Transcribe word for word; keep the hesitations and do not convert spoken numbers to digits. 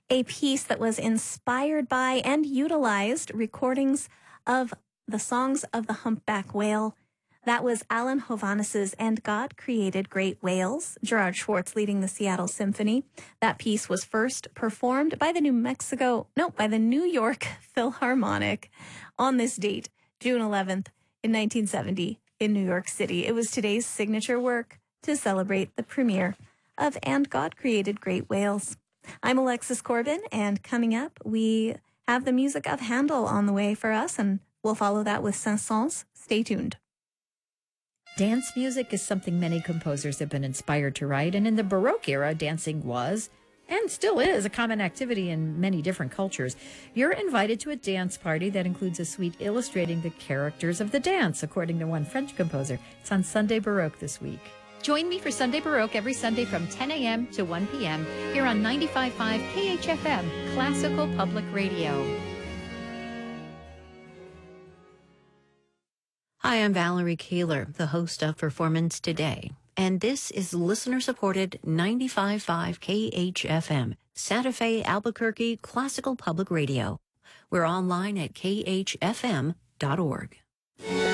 a piece that was inspired by and utilized recordings of the songs of the humpback whale. That was Alan Hovhannis's And God Created Great Whales, Gerard Schwartz leading the Seattle Symphony. That piece was first performed by the New Mexico, no, by the New York Philharmonic on this date, June eleventh in nineteen seventy in New York City. It was today's signature work to celebrate the premiere of And God Created Great Whales. I'm Alexis Corbin, and coming up, we have the music of Handel on the way for us, and we'll follow that with Saint-Saëns. Stay tuned. Dance music is something many composers have been inspired to write, and in the Baroque era, dancing was, and still is, a common activity in many different cultures. You're invited to a dance party that includes a suite illustrating the characters of the dance, according to one French composer. It's on Sunday Baroque this week. Join me for Sunday Baroque every Sunday from ten a.m. to one p.m. here on ninety-five point five K H F M, Classical Public Radio. Hi, I'm Valerie Kaler, the host of Performance Today, and this is listener-supported ninety-five point five K H F M, Santa Fe, Albuquerque Classical Public Radio. We're online at k h f m dot org.